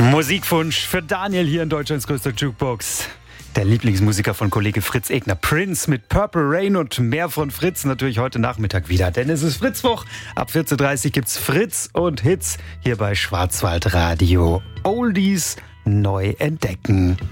Musikwunsch für Daniel hier in Deutschlands größter Jukebox. Der Lieblingsmusiker von Kollege Fritz Egner, Prince mit Purple Rain und mehr von Fritz natürlich heute Nachmittag wieder. Denn es ist Fritzwoch. Ab 14.30 Uhr gibt's Fritz und Hits hier bei Schwarzwaldradio. Oldies neu entdecken.